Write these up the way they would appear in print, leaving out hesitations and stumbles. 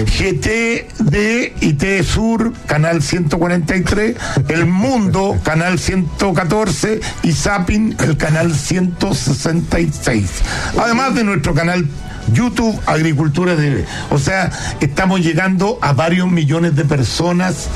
GTD y TESUR, canal 143, El Mundo, canal 114 y Zapping, el canal 166. Además de nuestro canal YouTube Agricultura TV. O sea, estamos llegando a varios millones de personas.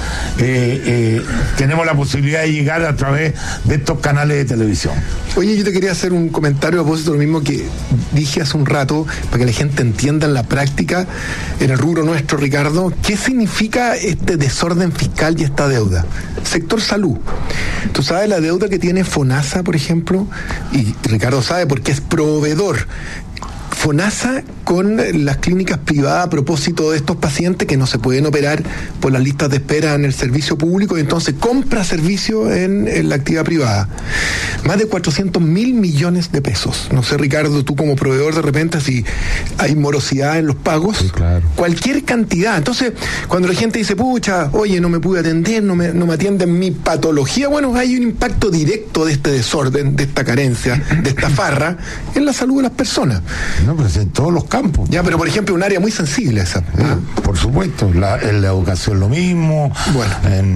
Tenemos la posibilidad de llegar a través de estos canales de televisión. Oye, yo te quería hacer un comentario a propósito de lo mismo que dije hace un rato, para que la gente entienda en la práctica, en el rubro nuestro, Ricardo, ¿qué significa este desorden fiscal y esta deuda? Sector salud. Tú sabes la deuda que tiene FONASA, por ejemplo, y Ricardo sabe porque es proveedor. FONASA con las clínicas privadas a propósito de estos pacientes que no se pueden operar por las listas de espera en el servicio público, y entonces compra servicios en la actividad privada. Más de 400.000 millones de pesos. No sé, Ricardo, tú como proveedor, de repente, si hay morosidad en los pagos, sí, claro. Cualquier cantidad. Entonces, cuando la gente dice, pucha, oye, no me pude atender, no me atienden mi patología, bueno, hay un impacto directo de este desorden, de esta carencia, de esta farra, en la salud de las personas. No, pues en todos los campos. Ya, pero por ejemplo, un área muy sensible esa. Por supuesto, en la educación lo mismo, bueno,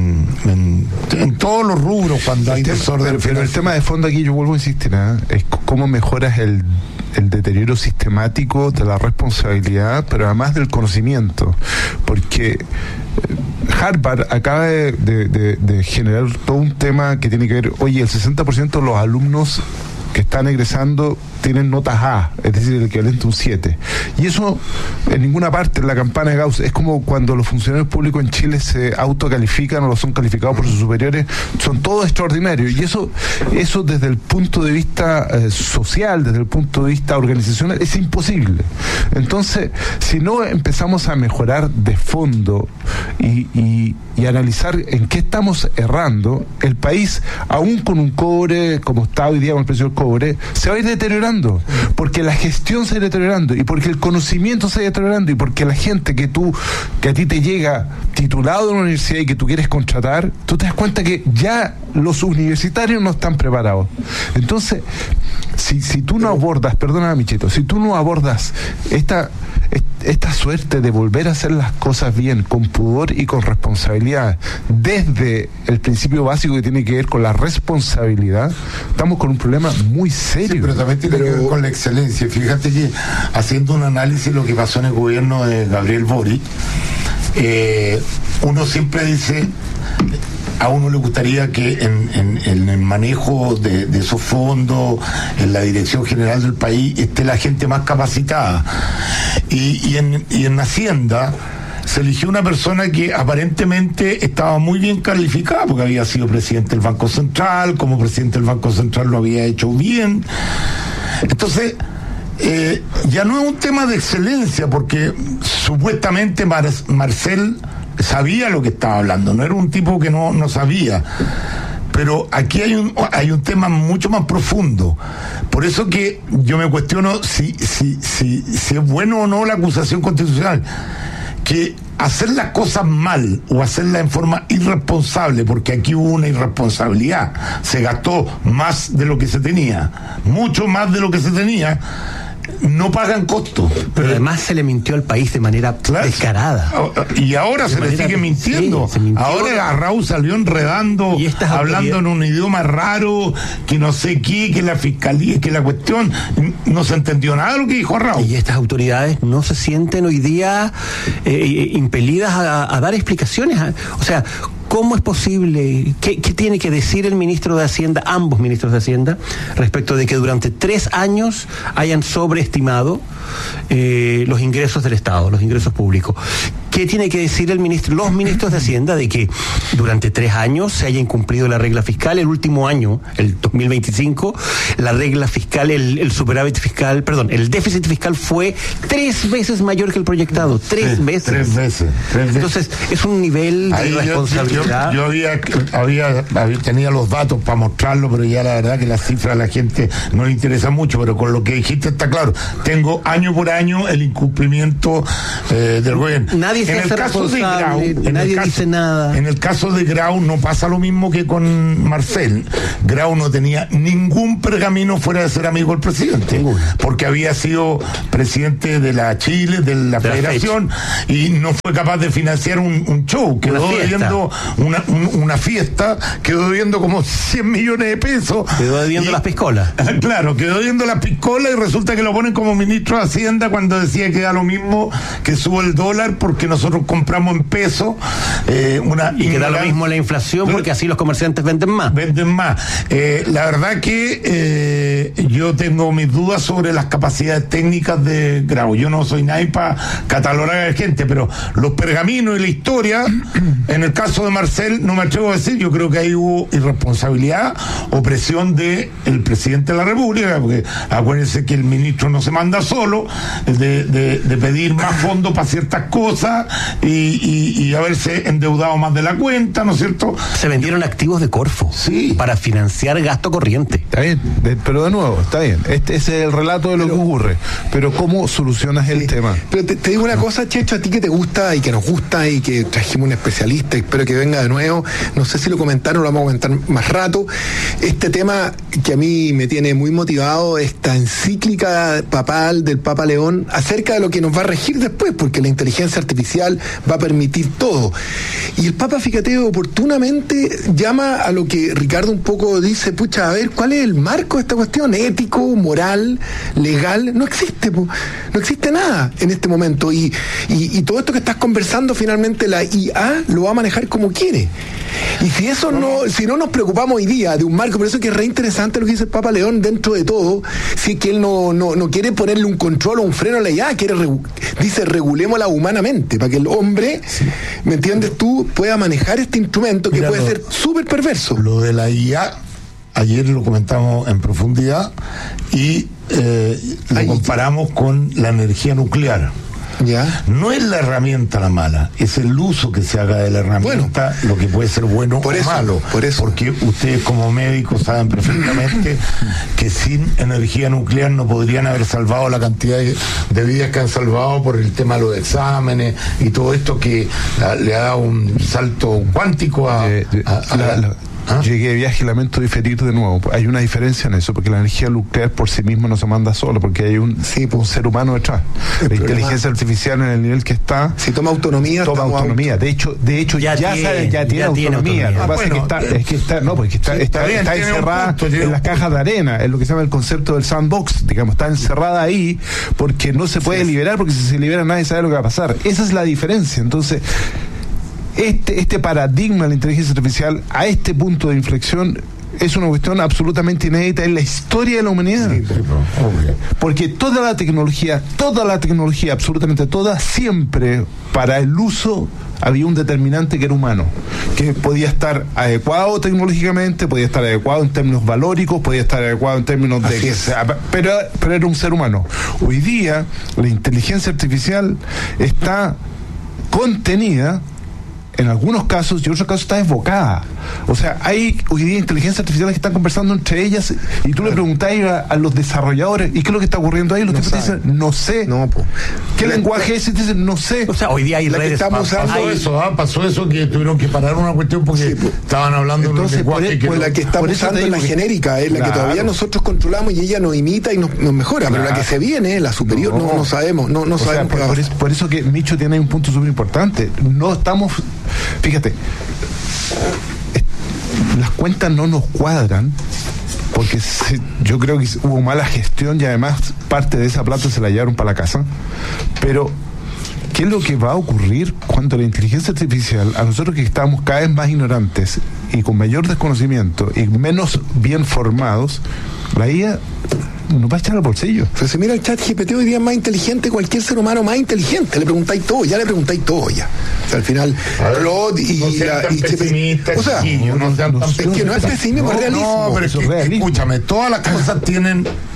en todos los rubros cuando hay desorden. Pero el tema de fondo aquí, yo vuelvo a insistir, es cómo mejoras el deterioro sistemático de la responsabilidad, pero además del conocimiento, porque Harvard acaba de generar todo un tema que tiene que ver, oye, el 60% de los alumnos que están egresando tienen notas A, es decir, el equivalente a un 7. Y eso en ninguna parte en la campana de Gauss. Es como cuando los funcionarios públicos en Chile se autocalifican o lo son calificados por sus superiores, son todos extraordinarios. Y eso desde el punto de vista social, desde el punto de vista organizacional, es imposible. Entonces, si no empezamos a mejorar de fondo y analizar en qué estamos errando, el país, aún con un cobre como está hoy día con el precio del cobre, se va a ir deteriorando, porque la gestión se va a ir deteriorando, y porque el conocimiento se va a ir deteriorando, y porque la gente que a ti te llega titulado de una universidad y que tú quieres contratar, tú te das cuenta que ya los universitarios no están preparados. Entonces, si tú no abordas, perdóname, Michito, si tú no abordas esta suerte de volver a hacer las cosas bien, con pudor y con responsabilidad, desde el principio básico que tiene que ver con la responsabilidad, estamos con un problema muy serio. Sí, pero también tiene que ver con la excelencia. Fíjate que haciendo un análisis de lo que pasó en el gobierno de Gabriel Boric, uno siempre dice, a uno le gustaría que en el manejo de esos fondos, en la dirección general del país, esté la gente más capacitada. Y en Hacienda se eligió una persona que aparentemente estaba muy bien calificada, porque había sido presidente del Banco Central, como presidente del Banco Central lo había hecho bien. Entonces, ya no es un tema de excelencia, porque supuestamente Marcel sabía lo que estaba hablando, no era un tipo que no sabía. Pero aquí hay un tema mucho más profundo. Por eso que yo me cuestiono si es bueno o no la acusación constitucional. Que hacer las cosas mal o hacerlas en forma irresponsable, porque aquí hubo una irresponsabilidad, se gastó más de lo que se tenía, mucho más de lo que se tenía, no pagan costos. Pero además se le mintió al país de manera descarada. Y ahora se le sigue mintiendo. Sí, mintió. Ahora Raúl salió enredando, hablando en un idioma raro, que no sé qué, que la fiscalía, que la cuestión, no se entendió nada de lo que dijo Raúl. Y estas autoridades no se sienten hoy día impelidas a dar explicaciones. O sea, ¿cómo es posible? ¿Qué tiene que decir el ministro de Hacienda, ambos ministros de Hacienda, respecto de que durante 3 años hayan sobreestimado los ingresos del Estado, los ingresos públicos? ¿Qué tiene que decir los ministros de Hacienda de que durante 3 años se haya incumplido la regla fiscal? El último año, el 2025, la regla fiscal, el superávit fiscal, perdón, el déficit fiscal fue 3 veces mayor que el proyectado. 3 veces. 3 veces. Entonces, es un nivel de irresponsabilidad. Yo tenía los datos para mostrarlo, pero ya la verdad que las cifras a la gente no le interesa mucho, pero con lo que dijiste está claro. Tengo año por año el incumplimiento del gobierno. Nadie Nadie se hace responsable, nadie dice nada. En el caso de Grau no pasa lo mismo que con Marcel. Grau no tenía ningún pergamino fuera de ser amigo del presidente, porque había sido presidente de la Chile, de la Federación, y no fue capaz de financiar un show. Quedó debiendo una fiesta, quedó debiendo como 100 millones de pesos. Quedó debiendo las piscolas. Claro, quedó debiendo las piscolas y resulta que lo ponen como ministro de Hacienda cuando decía que da lo mismo que sube el dólar porque nosotros compramos en pesos. Y que da lo mismo la inflación porque así los comerciantes venden más. La verdad que yo tengo mis dudas sobre las capacidades técnicas de Grau. Yo no soy nadie para catalogar a la gente, pero los pergaminos y la historia, en el caso de Marcel, no me atrevo a decir, yo creo que ahí hubo irresponsabilidad o presión del presidente de la República, porque acuérdense que el ministro no se manda solo, de pedir más fondos para ciertas cosas y haberse endeudado más de la cuenta, ¿no es cierto? Se vendieron activos de Corfo para financiar gasto corriente. Está bien, pero de nuevo, está bien. Ese es el relato de lo que ocurre. Pero ¿cómo solucionas el tema? Pero te digo una cosa, Checho, a ti que te gusta y que nos gusta y que trajimos un especialista, espero que venga de nuevo. No sé si lo comentaron, lo vamos a comentar más rato. Este tema que a mí me tiene muy motivado, esta encíclica papal del Papa León acerca de lo que nos va a regir después, porque la inteligencia artificial va a permitir todo. Y el Papa, fíjate, oportunamente llama a lo que Ricardo un poco dice, pucha, a ver, ¿cuál es el marco de esta cuestión? Ético, moral, legal, no existe, no existe nada en este momento. Y todo esto que estás conversando, finalmente la IA lo va a manejar como quiere. Y si eso si no nos preocupamos hoy día de un marco, por eso es que es re interesante lo que dice el Papa León dentro de todo, si es que él no quiere ponerle un control o un freno a la IA, dice regulémosla humanamente, para que el hombre, ¿me entiendes tú?, pueda manejar este instrumento que puede ser súper perverso. Lo de la IA, ayer lo comentamos en profundidad y lo comparamos con la energía nuclear. ¿Ya? No es la herramienta la mala, es el uso que se haga de la herramienta lo que puede ser bueno o malo. Porque ustedes como médicos saben perfectamente que sin energía nuclear no podrían haber salvado la cantidad de vidas que han salvado por el tema de los exámenes y todo esto que le ha dado un salto cuántico a Llegué de viaje y lamento diferir de nuevo. Hay una diferencia en eso, porque la energía nuclear por sí misma no se manda solo, porque hay un ser humano detrás. La inteligencia artificial en el nivel que está, si toma autonomía. De hecho ya tiene autonomía. Lo que pasa es que está encerrada en las cajas de arena, es lo que se llama el concepto del sandbox, digamos, está encerrada ahí porque no se puede liberar, porque si se libera nadie sabe lo que va a pasar. Esa es la diferencia. Entonces, este paradigma de la inteligencia artificial a este punto de inflexión es una cuestión absolutamente inédita en la historia de la humanidad. Porque toda la tecnología, absolutamente toda, siempre para el uso había un determinante que era humano, que podía estar adecuado tecnológicamente, podía estar adecuado en términos valóricos, podía estar adecuado en términos de pero era un ser humano. Hoy día la inteligencia artificial está contenida en algunos casos y en otros casos está desbocada. O sea, hay hoy día inteligencias artificiales que están conversando entre ellas y tú le preguntás a los desarrolladores ¿y qué es lo que está ocurriendo ahí? Los tipos te dicen, no sé. ¿Qué lenguaje es? Y te dicen, no sé. O sea, hoy día hay redes. Pasó eso que tuvieron que parar una cuestión porque estaban hablando de un lenguaje que la que estamos usando es la genérica, es la que todavía nosotros controlamos y ella nos imita y nos mejora, pero la que se viene, la superior, no sabemos, no sabemos. Por eso que Micho tiene un punto súper importante. No estamos, fíjate, las cuentas no nos cuadran porque yo creo que hubo mala gestión y además parte de esa plata se la llevaron para la casa. Pero ¿qué es lo que va a ocurrir cuando la inteligencia artificial, a nosotros que estamos cada vez más ignorantes y con mayor desconocimiento y menos bien formados, la IA nos va a echar al bolsillo? Pero si mira el chat GPT hoy día es más inteligente, cualquier ser humano más inteligente, le preguntáis todo ya. O sea, al final Claude pesimista, o sea, es que no es pesimismo, es realismo. No, pero es que, escúchame, todas las cosas tienen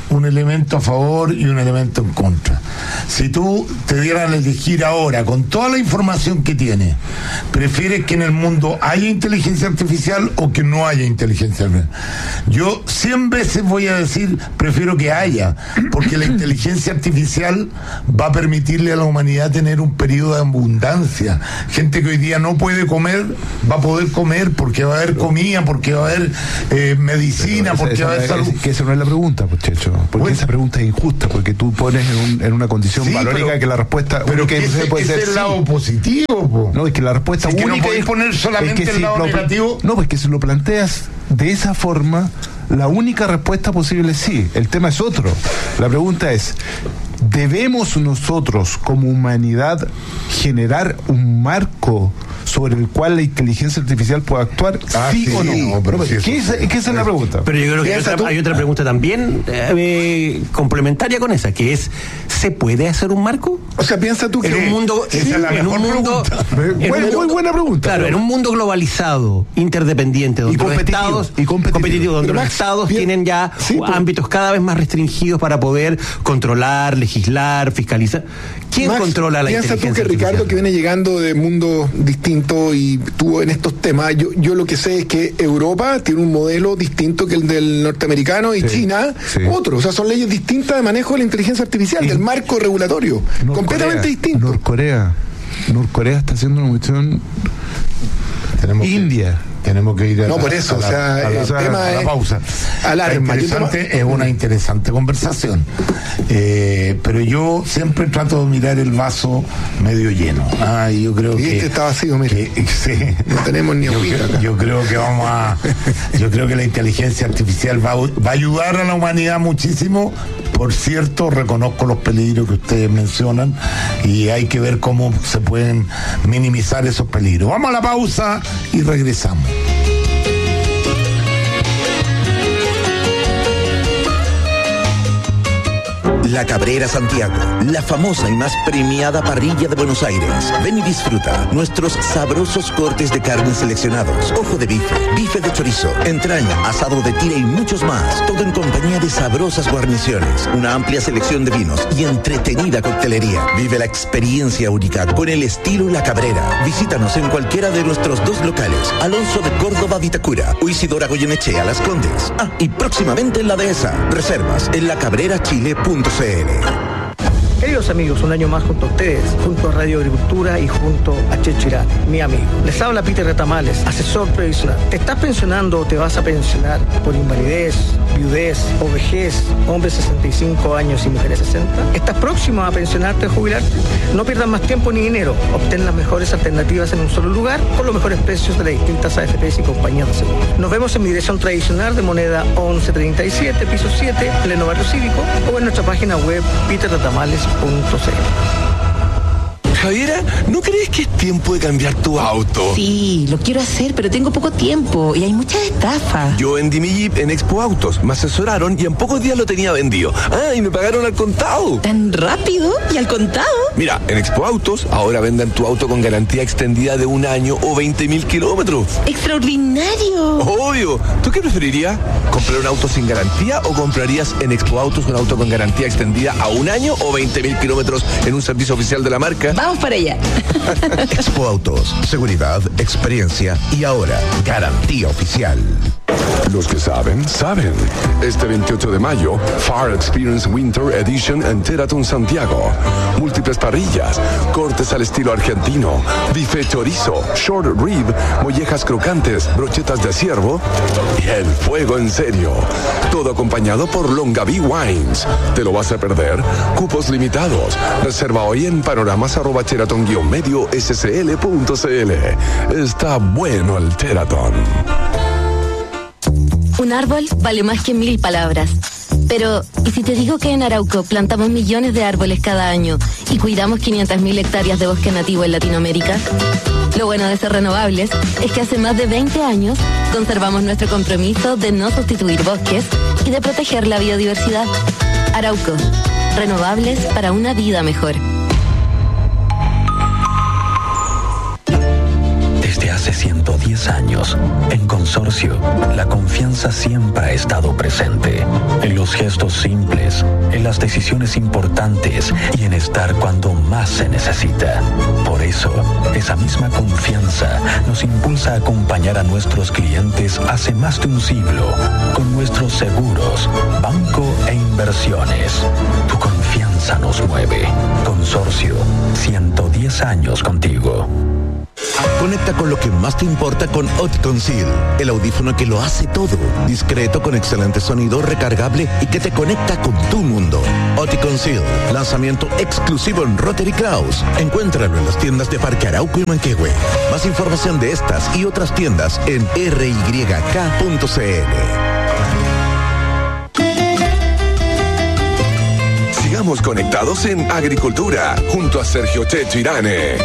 un elemento a favor y un elemento en contra. Si tú te dieran a elegir ahora, con toda la información que tienes, ¿prefieres que en el mundo haya inteligencia artificial o que no haya inteligencia artificial? Yo 100 veces voy a decir, prefiero que haya, porque la inteligencia artificial va a permitirle a la humanidad tener un periodo de abundancia. Gente que hoy día no puede comer, va a poder comer porque va a haber comida, porque va a haber medicina, porque va a haber salud. Que esa no es la pregunta, pues, Checho. Porque esa pregunta es injusta, porque tú pones en una condición valórica que la respuesta... Pero que ese puede ser el lado positivo, po. No, es que la respuesta única no podés poner solamente el lado negativo. No, pues que si lo planteas de esa forma, la única respuesta posible es sí. El tema es otro. La pregunta es, ¿debemos nosotros como humanidad generar un marco sobre el cual la inteligencia artificial pueda actuar? ¿Sí o no? ¿Qué es la pregunta? Pero yo creo que hay otra pregunta también complementaria con esa, que es, ¿se puede hacer un marco? O sea, piensa tú que... En un mundo... Esa es la mejor pregunta. Muy buena pregunta. Claro, en un mundo globalizado, interdependiente, donde los estados... Y competitivo. Donde los estados tienen ya ámbitos cada vez más restringidos para poder controlar, legislar, fiscalizar. ¿Quién controla la inteligencia artificial? Piensa tú que Ricardo, que viene llegando de mundos distintos y tú en estos temas, yo lo que sé es que Europa tiene un modelo distinto que el del norteamericano y China otro. O sea, son leyes distintas de manejo de la inteligencia artificial, del marco regulatorio, completamente distinto. Norcorea está haciendo una cuestión... India. Tenemos que ir a el tema es la pausa. Alarma. Es una interesante conversación, pero yo siempre trato de mirar el vaso medio lleno. Yo creo que está vacío, mira. No tenemos ni agüita. Yo creo que la inteligencia artificial va a ayudar a la humanidad muchísimo. Por cierto, reconozco los peligros que ustedes mencionan y hay que ver cómo se pueden minimizar esos peligros. Vamos a la pausa y regresamos. La Cabrera Santiago, la famosa y más premiada parrilla de Buenos Aires. Ven y disfruta nuestros sabrosos cortes de carne seleccionados, ojo de bife de chorizo, entraña, asado de tira y muchos más. Todo en compañía de sabrosas guarniciones, una amplia selección de vinos y entretenida coctelería. Vive la experiencia única con el estilo La Cabrera. Visítanos en cualquiera de nuestros 2 locales, Alonso de Córdoba, Vitacura, o Isidora Goyenechea, Las Condes. Y próximamente en La Dehesa. Reservas en lacabrerachile.cl. Queridos amigos, un año más junto a ustedes, junto a Radio Agricultura y junto a Checho Irán, mi amigo. Les habla Peter Retamales, asesor previsional. ¿Te estás pensionando o te vas a pensionar por invalidez, viudez o vejez, hombres 65 años y mujeres 60? ¿Estás próximo a pensionarte o jubilarte? No pierdas más tiempo ni dinero. Obtén las mejores alternativas en un solo lugar con los mejores precios de las distintas AFPs y compañías de seguro. Nos vemos en mi dirección tradicional de moneda 1137, piso 7, pleno barrio cívico, o en nuestra página web peterretamales.cl. Javiera, ¿no crees que es tiempo de cambiar tu auto? Sí, lo quiero hacer, pero tengo poco tiempo y hay muchas estafas. Yo vendí mi Jeep en Expo Autos, me asesoraron y en pocos días lo tenía vendido. Y me pagaron al contado. ¿Tan rápido? ¿Y al contado? Mira, en Expo Autos ahora venden tu auto con garantía extendida de 1 año o 20.000 kilómetros. ¡Extraordinario! Obvio. ¿Tú qué preferirías? ¿Comprar un auto sin garantía o comprarías en Expo Autos un auto con garantía extendida a 1 año o 20.000 kilómetros en un servicio oficial de la marca? Vamos para allá. Expo Autos, seguridad, experiencia y ahora garantía oficial. Los que saben, saben. Este 28 de mayo, Far Experience Winter Edition en Teraton Santiago. Múltiples parrillas, cortes al estilo argentino, bife chorizo, short rib, mollejas crocantes, brochetas de ciervo y el fuego en serio. Todo acompañado por Longaví Wines. ¿Te lo vas a perder? Cupos limitados. Reserva hoy en panoramas@teraton-scl.cl. Está bueno el Teraton. Un árbol vale más que 1000 palabras. Pero, ¿y si te digo que en Arauco plantamos millones de árboles cada año y cuidamos 500.000 hectáreas de bosque nativo en Latinoamérica? Lo bueno de ser renovables es que hace más de 20 años conservamos nuestro compromiso de no sustituir bosques y de proteger la biodiversidad. Arauco, renovables para una vida mejor. Desde hace hace 110 años, en Consorcio, la confianza siempre ha estado presente. En los gestos simples, en las decisiones importantes y en estar cuando más se necesita. Por eso, esa misma confianza nos impulsa a acompañar a nuestros clientes hace más de un siglo con nuestros seguros, banco e inversiones. Tu confianza nos mueve. Consorcio, 110 años contigo. Conecta con lo que más te importa con Oticon Seal, el audífono que lo hace todo, discreto, con excelente sonido, recargable y que te conecta con tu mundo. Oticon Seal, lanzamiento exclusivo en Rotary Kraus. Encuéntralo en las tiendas de Parque Arauco y Manquehue. Más información de estas y otras tiendas en ryk.cl. Sigamos conectados en Agricultura, junto a Sergio Checho Irane.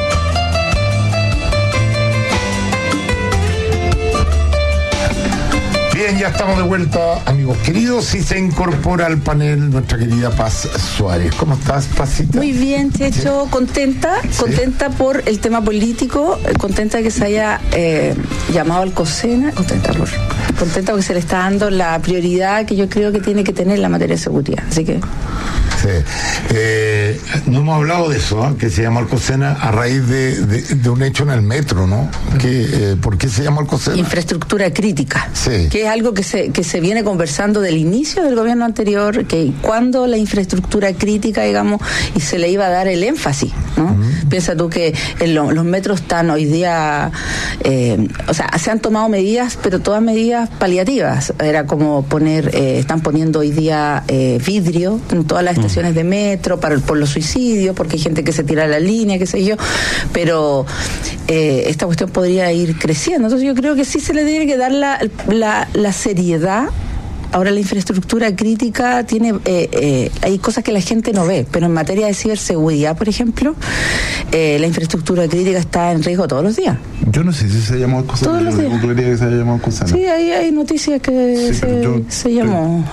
Bien, ya estamos de vuelta, amigos queridos, y se incorpora al panel nuestra querida Paz Suárez. ¿Cómo estás, Pazita? Muy bien, Checho, contenta por el tema político, contenta que se haya llamado al COSENA, contenta porque se le está dando la prioridad que yo creo que tiene que tener la materia de seguridad, así que... Sí. No hemos hablado de eso, que se llama Alcocena a raíz de un hecho en el metro, ¿no? ¿Por qué se llama Alcocena? Infraestructura crítica, sí. Que es algo que se viene conversando del inicio del gobierno anterior, que cuando la infraestructura crítica, digamos, y se le iba a dar el énfasis, ¿no? Piensa tú que los metros están hoy día, se han tomado medidas, pero todas medidas paliativas. Era como están poniendo hoy día vidrio en todas las estaciones de metro por los suicidios, porque hay gente que se tira a la línea, qué sé yo, pero esta cuestión podría ir creciendo. Entonces yo creo que sí se le tiene que dar la seriedad. Ahora la infraestructura crítica tiene, hay cosas que la gente no ve, pero en materia de ciberseguridad, por ejemplo, la infraestructura crítica está en riesgo todos los días. Yo no sé si se llamó Cosana. Todos los días. Que se haya llamado Cosana. Sí, hay noticias que se llamó.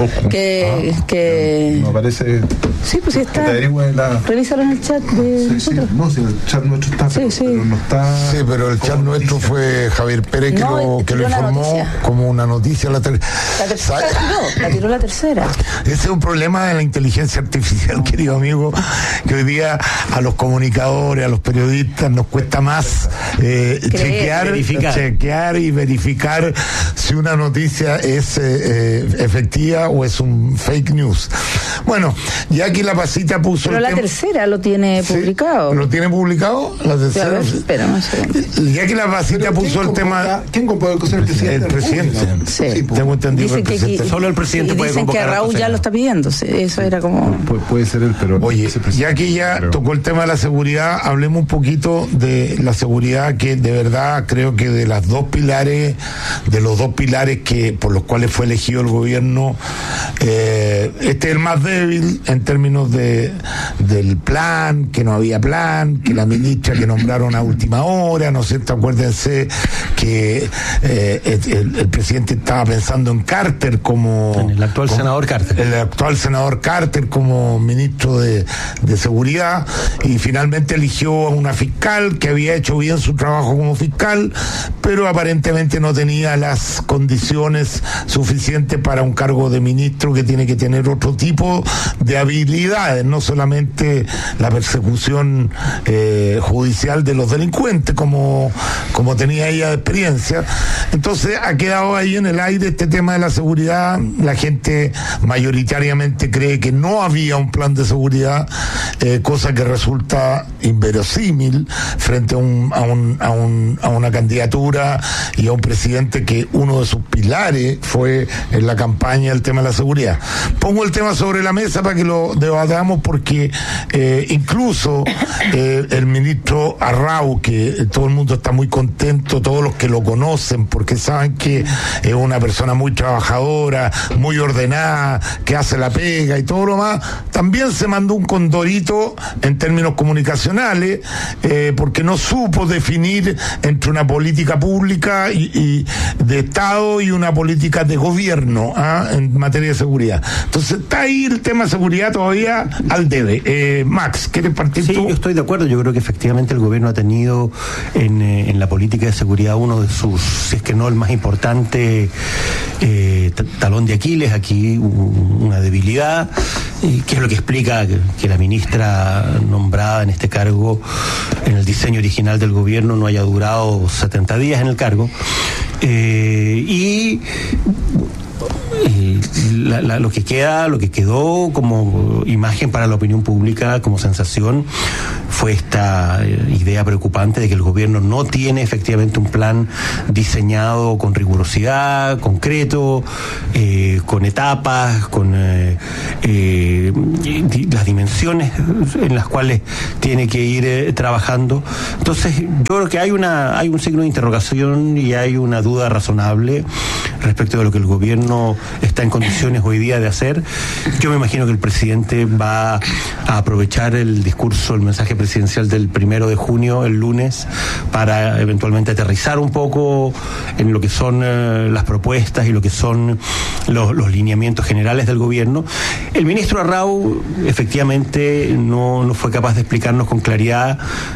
No aparece. Sí, pues sí está. Revísalo en el chat de nosotros. Sí. No, si el chat nuestro está, pero no está. Sí, pero el chat nuestro fue Javier Pérez que lo informó como una noticia. La tiró la tercera. Ese es un problema de la inteligencia artificial, querido amigo, que hoy día a los comunicadores, a los periodistas nos cuesta más chequear y verificar si una noticia es efectiva o es un fake news. Bueno, ya que la Pasita puso... Pero la tercera lo tiene publicado. ¿Lo tiene publicado? La tercera. A ver, espera un segundo. Ya que la Pasita puso el tema... ¿Quién convocó el presidente? El presidente. Sí. Tengo entendido que el presidente... Solo el presidente puede convocar. Dicen que Raúl ya lo está pidiendo. Eso era como... Puede ser él, pero... Oye, ya que tocó el tema de la seguridad, hablemos un poquito de la seguridad, que de verdad creo que de los dos pilares por los cuales fue elegido el gobierno, este es el más débil en términos del plan, que no había plan, que la ministra que nombraron a última hora, ¿no es cierto? Acuérdense que el presidente estaba pensando en Carter en el actual senador Carter. El actual senador Carter como ministro de Seguridad, y finalmente eligió a una fiscal que había hecho bien su trabajo como fiscal, pero aparentemente no tenía las condiciones suficientes para un cargo de ministro, que tiene que tener otro tipo de habilidades, no solamente la persecución judicial de los delincuentes como tenía ella de experiencia. Entonces ha quedado ahí en el aire este tema de la seguridad. La gente mayoritariamente cree que no había un plan de seguridad, cosa que resulta inverosímil frente a una candidatura y a un presidente que uno de sus pilares fue en la campaña el tema de la seguridad. Pongo el tema sobre la mesa para que lo debatamos, porque incluso el ministro Arrau, que todo el mundo está muy contento, todos los que lo conocen, porque saben que es una persona muy trabajadora, trabajadora, muy ordenada, que hace la pega y todo lo más, también se mandó un condorito en términos comunicacionales, porque no supo definir entre una política pública y de Estado y una política de gobierno en materia de seguridad. Entonces está ahí el tema de seguridad todavía al debe. Max, ¿quieres partir tú? Sí, yo estoy de acuerdo. Yo creo que efectivamente el gobierno ha tenido en la política de seguridad uno de sus, si es que no el más importante talón de Aquiles, aquí una debilidad, que es lo que explica que la ministra nombrada en este cargo, en el diseño original del gobierno, no haya durado 70 días en el cargo. Lo que quedó como imagen para la opinión pública, como sensación, fue esta idea preocupante de que el gobierno no tiene efectivamente un plan diseñado con rigurosidad, concreto, con etapas, con las dimensiones en las cuales tiene que ir trabajando. Entonces, yo creo que hay un signo de interrogación y hay una duda razonable respecto de lo que el gobierno está en condiciones hoy día de hacer. Yo me imagino que el presidente va a aprovechar el discurso, el mensaje presidencial del 1 de junio, el lunes, para eventualmente aterrizar un poco en lo que son las propuestas y lo que son los lineamientos generales del gobierno. El ministro Arrau efectivamente no fue capaz de explicarnos con claridad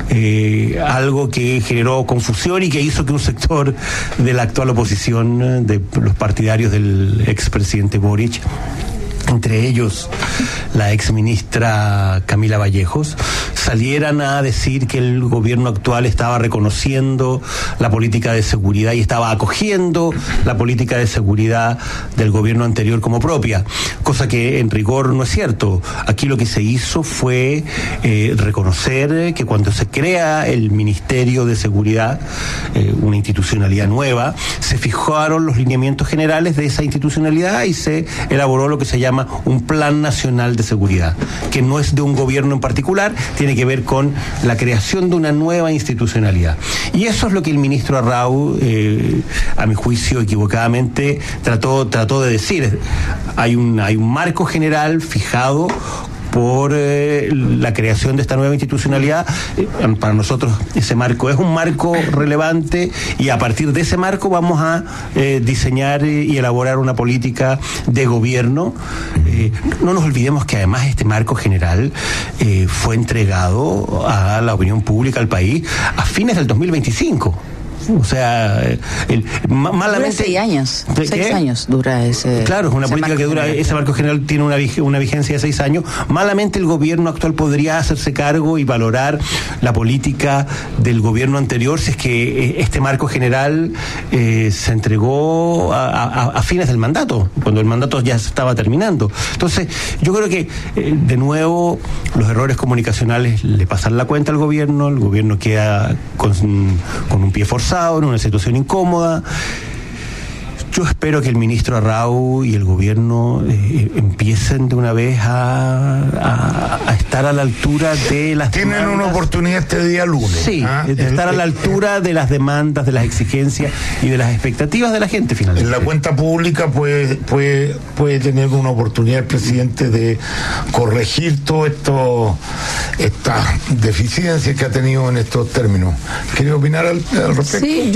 algo que generó confusión y que hizo que un sector de la actual oposición, de los partidarios del expresidente Boric, entre ellos la exministra Camila Vallejos, salieran a decir que el gobierno actual estaba reconociendo la política de seguridad y estaba acogiendo la política de seguridad del gobierno anterior como propia, cosa que en rigor no es cierto. Aquí lo que se hizo fue reconocer que cuando se crea el Ministerio de Seguridad, una institucionalidad nueva, se fijaron los lineamientos generales de esa institucionalidad y se elaboró lo que se llama un Plan Nacional de Seguridad, que no es de un gobierno en particular, tiene que ver con la creación de una nueva institucionalidad. Y eso es lo que el ministro Arrau, a mi juicio equivocadamente, trató de decir. Hay un marco general fijado por la creación de esta nueva institucionalidad. Para nosotros ese marco es un marco relevante y a partir de ese marco vamos a diseñar y elaborar una política de gobierno. No nos olvidemos que además este marco general fue entregado a la opinión pública, al país, a fines del 2025. O sea, dura 6 años. 6 años dura ese. Claro, es una política que dura. General. Ese marco general tiene una vigencia de 6 años. Malamente el gobierno actual podría hacerse cargo y valorar la política del gobierno anterior si es que este marco general se entregó a fines del mandato, cuando el mandato ya se estaba terminando. Entonces, yo creo que, de nuevo, los errores comunicacionales le pasan la cuenta al gobierno, el gobierno queda con un pie forzado, en una situación incómoda. Yo espero que el ministro Arrau y el gobierno empiecen de una vez a estar a la altura de las Tienen demandas. Una oportunidad este día lunes. Sí, de estar a la altura de las demandas, de las exigencias y de las expectativas de la gente finalmente. En la cuenta pública puede tener una oportunidad el presidente de corregir todo estas deficiencias que ha tenido en estos términos. ¿Quiere opinar al respecto? Sí,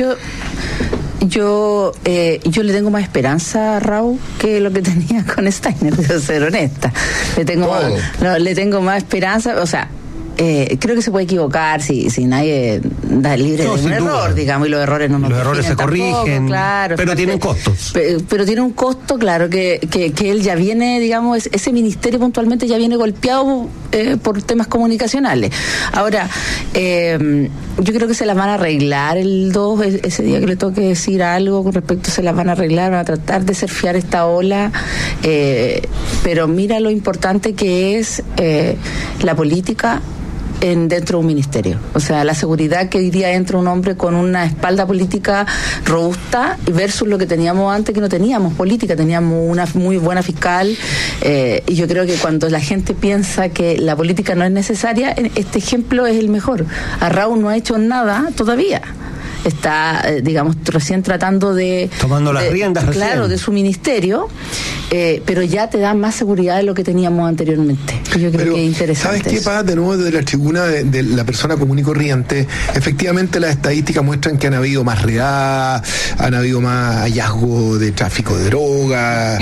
yo le tengo más esperanza a Raúl que lo que tenía con Steiner, de ser honesta. Le tengo más esperanza, o sea, creo que se puede equivocar si nadie da libre de un error, digamos, y los errores no nos los errores se corrigen, claro, pero tienen costos. Pero tiene un costo, claro, que él ya viene, digamos, ese ministerio puntualmente ya viene golpeado por temas comunicacionales. Ahora, yo creo que se las van a arreglar el 2, ese día que le toque decir algo con respecto, se las van a arreglar, van a tratar de surfear esta ola, pero mira lo importante que es la política dentro de un ministerio. O sea, la seguridad que hoy día entra un hombre con una espalda política robusta versus lo que teníamos antes, que no teníamos política, teníamos una muy buena fiscal, y yo creo que cuando la gente piensa que la política no es necesaria, este ejemplo es el mejor. Arrau no ha hecho nada todavía. está, digamos, recién tratando de... Tomando las riendas recién. Claro, de su ministerio, pero ya te da más seguridad de lo que teníamos anteriormente. Yo creo que es interesante. ¿Sabes qué pasa? De nuevo, de la tribuna de la persona común y corriente, efectivamente las estadísticas muestran que han habido más redadas, han habido más hallazgos de tráfico de drogas,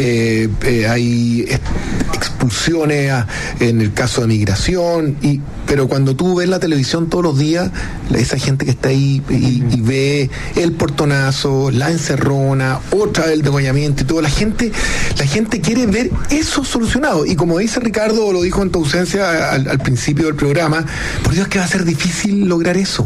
hay expulsiones en el caso de migración, pero cuando tú ves la televisión todos los días, esa gente que está ahí y ve el portonazo, la encerrona, otra vez el degollamiento y todo, la gente quiere ver eso solucionado. Y como dice Ricardo, lo dijo en tu ausencia al principio del programa, por Dios que va a ser difícil lograr eso.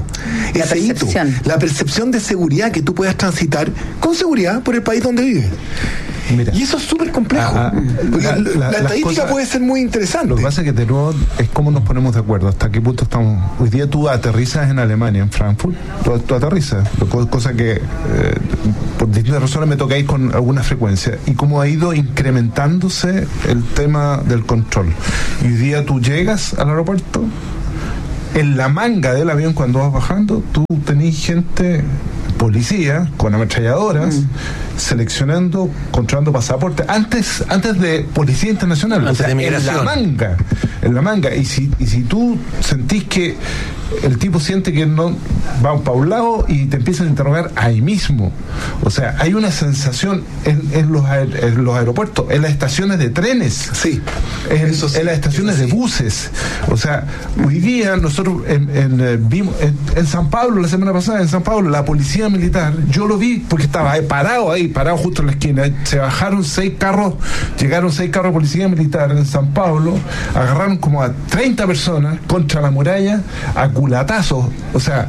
La percepción de seguridad, que tú puedas transitar con seguridad por el país donde vives. Mira, y eso es súper complejo. La estadística puede ser muy interesante. Lo que pasa es que de nuevo es cómo nos ponemos de acuerdo, hasta qué punto estamos. Hoy día tú aterrizas en Alemania, en Frankfurt, tú aterrizas, cosa que por distintas razones me toca ir con alguna frecuencia, y cómo ha ido incrementándose el tema del control. Y hoy día tú llegas al aeropuerto, en la manga del avión cuando vas bajando, tú tenés gente, policía con ametralladoras, seleccionando, controlando pasaportes, antes de Policía Internacional, antes, o sea, de migración. En la manga, y si tú sentís que el tipo siente que no va para un lado y te empiezan a interrogar ahí mismo. O sea, hay una sensación en los aeropuertos, en las estaciones de trenes, en las estaciones de buses. O sea, hoy día nosotros vimos en San Pablo, la semana pasada, en San Pablo, la policía militar, yo lo vi porque estaba parado justo en la esquina. Se bajaron 6 carros, llegaron 6 carros de policía militar en San Pablo, agarraron como a 30 personas contra la muralla, a culatazos, o sea,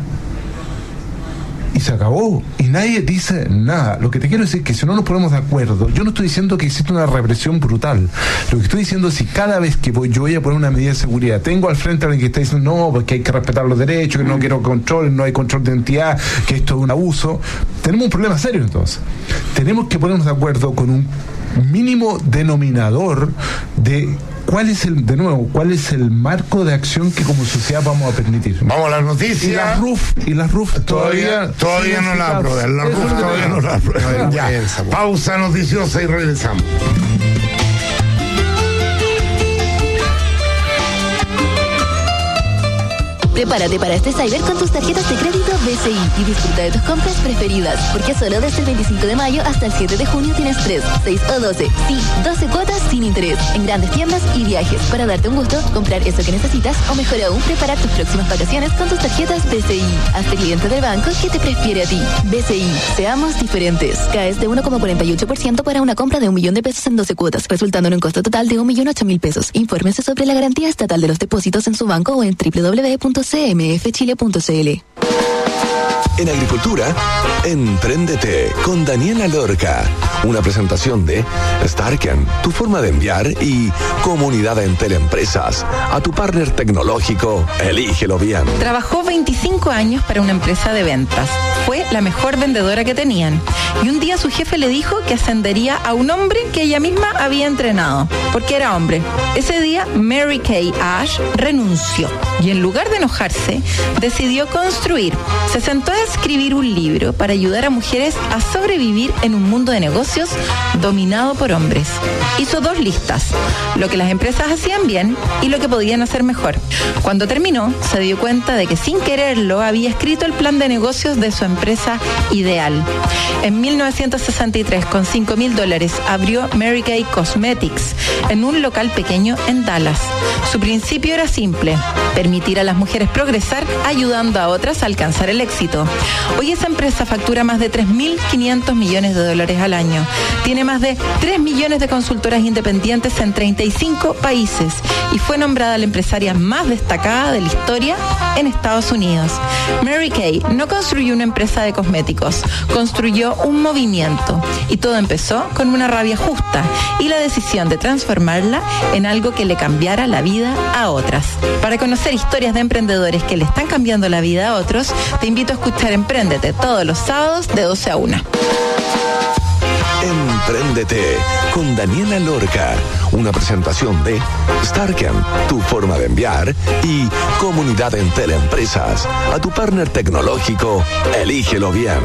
y se acabó, y nadie dice nada. Lo que te quiero decir es que si no nos ponemos de acuerdo, yo no estoy diciendo que existe una represión brutal, lo que estoy diciendo es si cada vez que yo voy a poner una medida de seguridad, tengo al frente a alguien que está diciendo no, porque hay que respetar los derechos, que no quiero control, no hay control de identidad, que esto es un abuso, tenemos un problema serio. Entonces tenemos que ponernos de acuerdo con un mínimo denominador de ¿cuál es el marco de acción que como sociedad vamos a permitir? Vamos a las noticias. Y las RUF todavía no la aprueban. La RUF todavía no la aprueban. Ya. Pausa noticiosa y regresamos. Prepárate para este cyber con tus tarjetas de crédito BCI y disfruta de tus compras preferidas, porque solo desde el 25 de mayo hasta el 7 de junio tienes 3, 6 o 12, 12 cuotas sin interés en grandes tiendas y viajes para darte un gusto, comprar eso que necesitas o mejor aún, preparar tus próximas vacaciones con tus tarjetas BCI. Hazte cliente del banco que te prefiere a ti. BCI, seamos diferentes. Caes de 1,48% para una compra de $1.000.000 en 12 cuotas, resultando en un costo total de $1.008.000. Infórmese sobre la garantía estatal de los depósitos en su banco o en www.cmfchile.cl. En Agricultura, Empréndete con Daniela Lorca. Una presentación de Starken, tu forma de enviar, y Comunidad Entel Empresas. A tu partner tecnológico, elígelo bien. Trabajó 25 años para una empresa de ventas. Fue la mejor vendedora que tenían. Y un día su jefe le dijo que ascendería a un hombre que ella misma había entrenado, porque era hombre. Ese día, Mary Kay Ash renunció y en lugar de enojarse, decidió construir. Se sentó a escribir un libro para ayudar a mujeres a sobrevivir en un mundo de negocios dominado por hombres. Hizo 2 listas, lo que las empresas hacían bien y lo que podían hacer mejor. Cuando terminó, se dio cuenta de que sin quererlo había escrito el plan de negocios de su empresa ideal. En 1963, con $5,000, abrió Mary Kay Cosmetics en un local pequeño en Dallas. Su principio era simple: permitir a las mujeres progresar ayudando a otras a alcanzar el éxito. Hoy esa empresa factura más de $3.500 millones al año. Tiene más de 3 millones de consultoras independientes en 35 países y fue nombrada la empresaria más destacada de la historia en Estados Unidos. Mary Kay no construyó una empresa de cosméticos, construyó un movimiento, y todo empezó con una rabia justa y la decisión de transformarla en algo que le cambiara la vida a otras. Para conocer historias de emprendedores que le están cambiando la vida a otros, te invito a escuchar Empréndete todos los sábados de 12 a 1. Empréndete con Daniela Lorca. Una presentación de Starken, tu forma de enviar, y Comunidad Entel Empresas. A tu partner tecnológico, elígelo bien.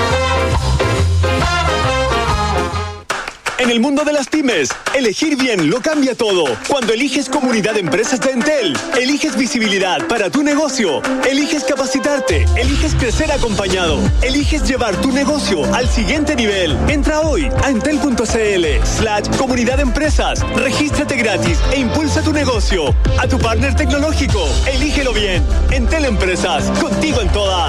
En el mundo de las pymes, elegir bien lo cambia todo. Cuando eliges Comunidad de Empresas de Entel, eliges visibilidad para tu negocio, eliges capacitarte, eliges crecer acompañado, eliges llevar tu negocio al siguiente nivel. Entra hoy a entel.cl/Comunidad de Empresas, regístrate gratis e impulsa tu negocio. A tu partner tecnológico, elígelo bien. Entel Empresas, contigo en todas.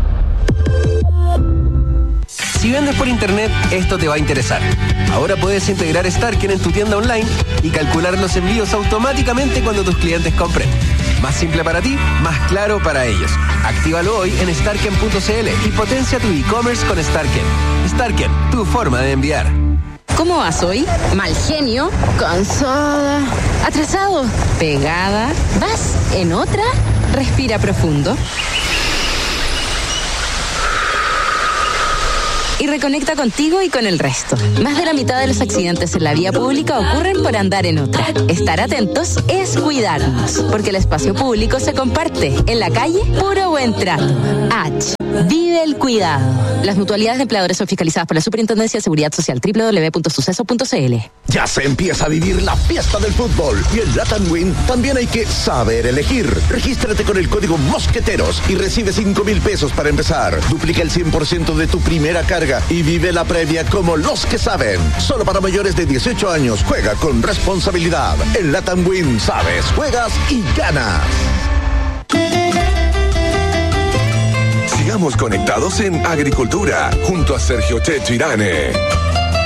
Si vendes por internet, esto te va a interesar. Ahora puedes integrar Starken en tu tienda online y calcular los envíos automáticamente cuando tus clientes compren. Más simple para ti, más claro para ellos. Actívalo hoy en starken.cl y potencia tu e-commerce con Starken. Starken, tu forma de enviar. ¿Cómo vas hoy? ¿Mal genio? ¿Cansada? ¿Atrasado? ¿Pegada? ¿Vas en otra? Respira profundo. Y reconecta contigo y con el resto. Más de la mitad de los accidentes en la vía pública ocurren por andar en otra. Estar atentos es cuidarnos, porque el espacio público se comparte. En la calle, puro buen trato. H. Vive el cuidado. Las mutualidades de empleadores son fiscalizadas por la Superintendencia de Seguridad Social. www.suceso.cl. Ya se empieza a vivir la fiesta del fútbol y en Latam Win también hay que saber elegir. Regístrate con el código Mosqueteros y recibe 5,000 pesos para empezar. Duplica el 100% de tu primera carga y vive la previa como los que saben. Solo para mayores de 18 años. Juega con responsabilidad. En Latam Win sabes, juegas y ganas. Sigamos conectados en Agricultura junto a Sergio Checho Irane.